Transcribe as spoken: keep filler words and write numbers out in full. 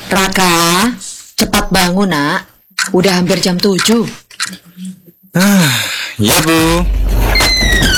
Raka, cepat bangun nak. Udah hampir jam tujuh. Ah, ya Bu.